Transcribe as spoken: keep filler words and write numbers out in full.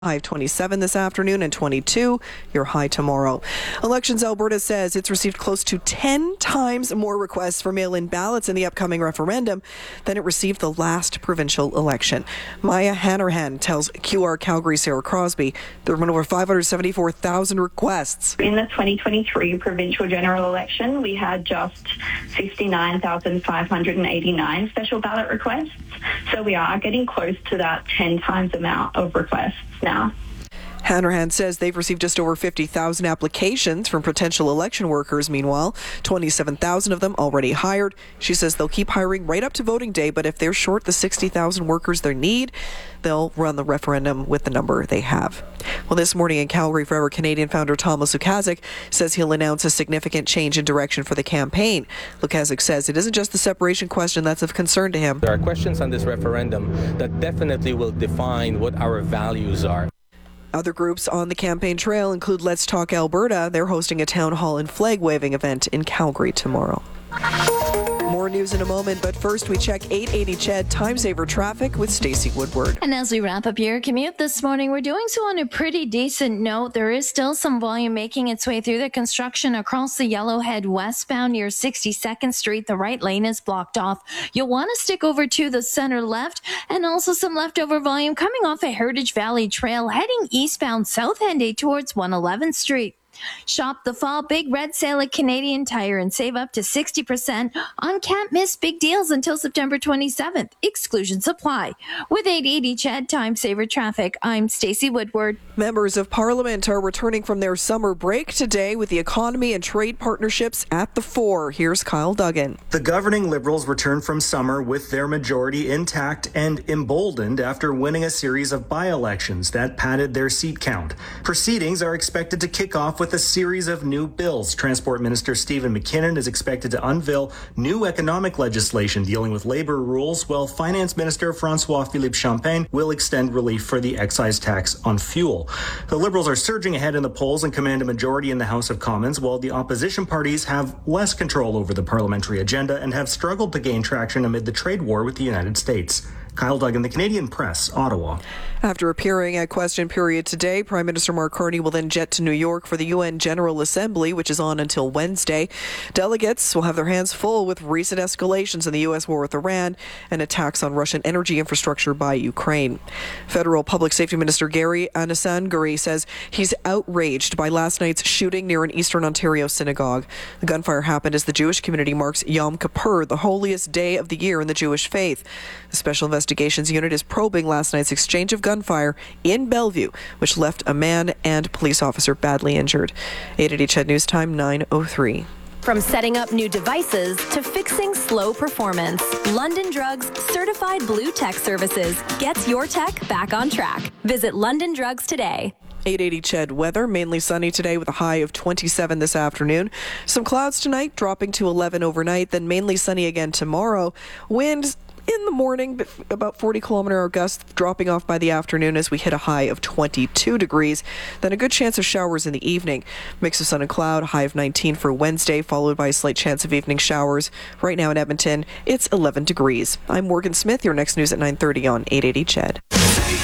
High of twenty-seven this afternoon and twenty-two, your high tomorrow. Elections Alberta says it's received close to ten times more requests for mail-in ballots in the upcoming referendum than it received the last provincial election. Maya Hanrahan tells Q R Calgary's Sarah Crosby there have been over five hundred seventy-four thousand requests. In the twenty twenty-three provincial general election, we had just fifty-nine thousand five hundred eighty-nine special ballot requests. So we are getting close to that ten times amount of requests now. Hanrahan says they've received just over fifty thousand applications from potential election workers. Meanwhile, twenty-seven thousand of them already hired. She says they'll keep hiring right up to voting day, but if they're short the sixty thousand workers they need, they'll run the referendum with the number they have. Well, this morning in Calgary, Forever Canadian founder Thomas Lukaszuk says he'll announce a significant change in direction for the campaign. Lukaszuk says it isn't just the separation question that's of concern to him. There are questions on this referendum that definitely will define what our values are. Other groups on the campaign trail include Let's Talk Alberta. They're hosting a town hall and flag-waving event in Calgary tomorrow. More news in a moment, but first we check eight eighty C H E D Time Saver Traffic with Stacey Woodward. And as we wrap up your commute this morning, we're doing so on a pretty decent note. There is still some volume making its way through the construction across the Yellowhead westbound near sixty-second Street. The right lane is blocked off. You'll want to stick over to the center left, and also some leftover volume coming off a Heritage Valley Trail heading eastbound South Henday towards one eleventh Street. Shop the fall big red sale at Canadian Tire and save up to sixty percent on can't miss big deals until September twenty-seventh. Exclusions apply. With eight eighty C H E D Time Saver Traffic, I'm Stacey Woodward. Members of Parliament are returning from their summer break today with the economy and trade partnerships at the fore. Here's Kyle Duggan. The governing Liberals return from summer with their majority intact and emboldened after winning a series of by-elections that padded their seat count. Proceedings are expected to kick off with a series of new bills. Transport Minister Stephen McKinnon is expected to unveil new economic legislation dealing with labor rules, while Finance Minister François-Philippe Champagne will extend relief for the excise tax on fuel. The Liberals are surging ahead in the polls and command a majority in the House of Commons, while the opposition parties have less control over the parliamentary agenda and have struggled to gain traction amid the trade war with the United States. Kyle Duggan, the Canadian Press, Ottawa. After appearing at question period today, Prime Minister Mark Carney will then jet to New York for the U N General Assembly, which is on until Wednesday. Delegates will have their hands full with recent escalations in the U S war with Iran and attacks on Russian energy infrastructure by Ukraine. Federal Public Safety Minister Gary Anasanguri says he's outraged by last night's shooting near an Eastern Ontario synagogue. The gunfire happened as the Jewish community marks Yom Kippur, the holiest day of the year in the Jewish faith. The Special Investigations Unit is probing last night's exchange of gunfire in Bellevue, which left a man and police officer badly injured. eight eighty C H E D News Time, nine oh three. From setting up new devices to fixing slow performance, London Drugs Certified Blue Tech Services gets your tech back on track. Visit London Drugs today. eight eighty C H E D weather, mainly sunny today with a high of twenty-seven this afternoon. Some clouds tonight, dropping to eleven overnight, then mainly sunny again tomorrow. Winds in the morning, about forty kilometer hour gusts dropping off by the afternoon as we hit a high of twenty-two degrees. Then a good chance of showers in the evening. Mix of sun and cloud, high of nineteen for Wednesday, followed by a slight chance of evening showers. Right now in Edmonton, it's eleven degrees. I'm Morgan Smith. Your next news at nine thirty on eight eighty C H E D.